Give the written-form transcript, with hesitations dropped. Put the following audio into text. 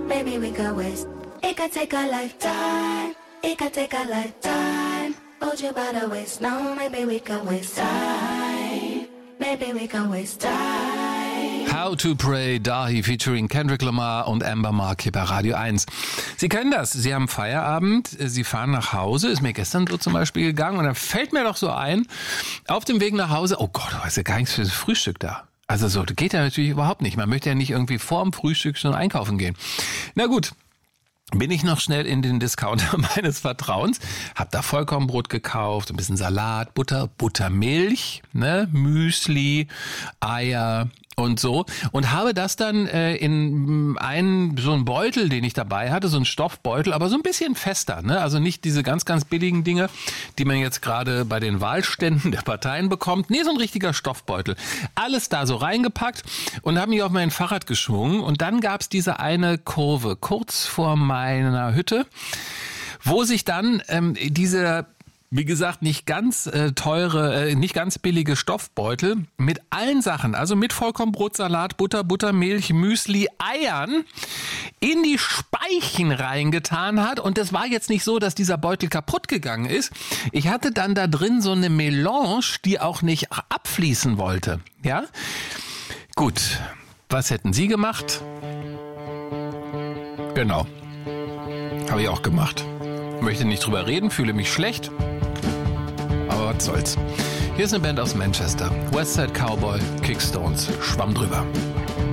maybe we could waste. It could take a lifetime. It could take a lifetime. Hold you by the waist. No, maybe we could waste time. Maybe we can waste time. How to Pray, Dahi featuring Kendrick Lamar und Amber Mark hier bei Radio 1. Sie kennen das, Sie haben Feierabend, Sie fahren nach Hause, ist mir gestern so zum Beispiel gegangen und dann fällt mir doch so ein, auf dem Weg nach Hause, oh Gott, du hast ja gar nichts für das Frühstück da. Also so, das geht ja natürlich überhaupt nicht. Man möchte ja nicht irgendwie vorm Frühstück schon einkaufen gehen. Na gut. Bin ich noch schnell in den Discounter meines Vertrauens, hab da Vollkornbrot gekauft, ein bisschen Salat, Buttermilch, ne, Müsli, Eier und so und habe das dann in so einen Beutel, den ich dabei hatte, so einen Stoffbeutel, aber so ein bisschen fester, ne, also nicht diese ganz, ganz billigen Dinge, die man jetzt gerade bei den Wahlständen der Parteien bekommt, nee, so ein richtiger Stoffbeutel. Alles da so reingepackt und habe mich auf mein Fahrrad geschwungen und dann gab's diese eine Kurve kurz vor meiner Hütte, wo sich dann diese, wie gesagt, nicht ganz teure, nicht ganz billige Stoffbeutel mit allen Sachen, also mit Vollkornbrot, Salat, Buttermilch, Müsli, Eiern in die Speichen reingetan hat. Und das war jetzt nicht so, dass dieser Beutel kaputt gegangen ist. Ich hatte dann da drin so eine Melange, die auch nicht abfließen wollte. Ja? Gut. Was hätten Sie gemacht? Genau. Habe ich auch gemacht. Möchte nicht drüber reden, fühle mich schlecht. Aber was soll's. Hier ist eine Band aus Manchester. Westside Cowboy, Kickstones, Schwamm drüber.